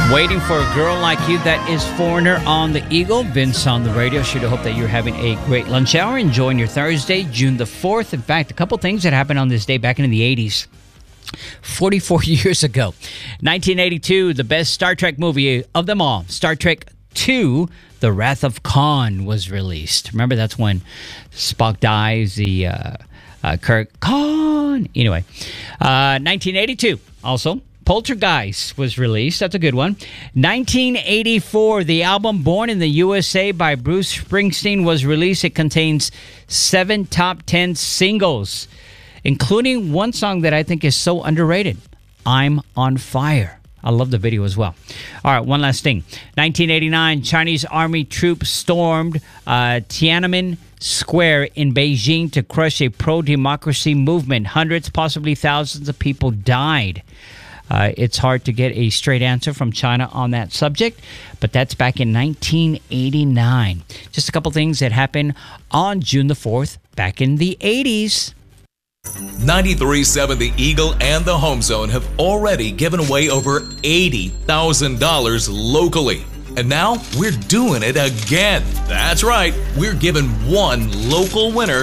Waiting for a Girl Like You. That is Foreigner on the Eagle. Vince on the radio. Should hope that you're having a great lunch hour. Enjoying your Thursday, June the 4th. In fact, a couple things that happened on this day back in the 80s. 44 years ago. 1982, the best Star Trek movie of them all. Star Trek II, The Wrath of Khan was released. Remember, that's when Spock dies, the Kirk Khan. Anyway, 1982 also. Poltergeist was released. That's a good one. 1984, the album Born in the USA by Bruce Springsteen was released. It contains 7 top 10 singles, including one song that I think is so underrated, I'm on Fire. I love the video as well. All right, one last thing. 1989, Chinese army troops stormed Tiananmen Square in Beijing to crush a pro-democracy movement. Hundreds, possibly thousands of people died. It's hard to get a straight answer from China on that subject, but that's back in 1989. Just a couple things that happened on June the 4th back in the 80s. 93.7 The Eagle and the Home Zone have already given away over $80,000 locally. And now we're doing it again. That's right. We're giving one local winner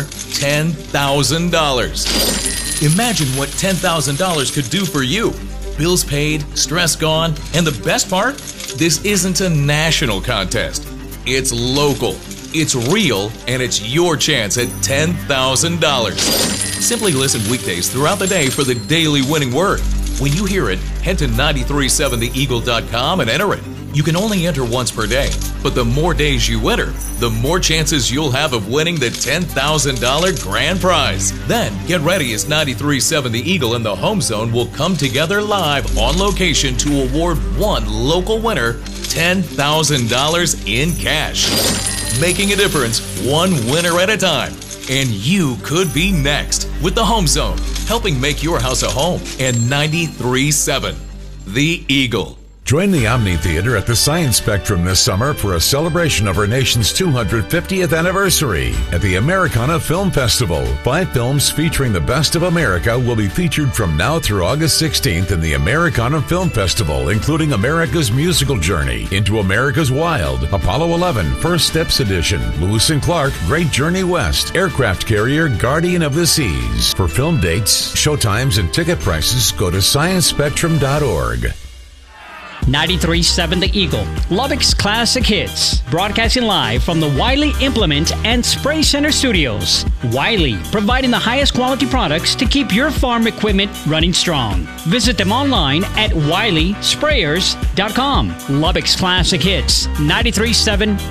$10,000. Imagine what $10,000 could do for you. Bills paid, stress gone, and the best part? This isn't a national contest. It's local, it's real, and it's your chance at $10,000. Simply listen weekdays throughout the day for the daily winning word. When you hear it, head to 937theeagle.com and enter it. You can only enter once per day, but the more days you enter, the more chances you'll have of winning the $10,000 grand prize. Then, get ready as 93.7 The Eagle and the Home Zone will come together live on location to award one local winner $10,000 in cash. Making a difference, one winner at a time. And you could be next with the Home Zone, helping make your house a home. And 93.7 The Eagle. Join the Omni Theater at the Science Spectrum this summer for a celebration of our nation's 250th anniversary at the Americana Film Festival. 5 films featuring the best of America will be featured from now through August 16th in the Americana Film Festival, including America's Musical Journey, Into America's Wild, Apollo 11, First Steps Edition, Lewis and Clark, Great Journey West, Aircraft Carrier, Guardian of the Seas. For film dates, showtimes, and ticket prices, go to sciencespectrum.org. 93.7 The Eagle, Lubbock's Classic Hits, broadcasting live from the Wiley Implement and Spray Center Studios. Wiley, providing the highest quality products to keep your farm equipment running strong. Visit them online at wileysprayers.com. Lubbock's Classic Hits, 93.7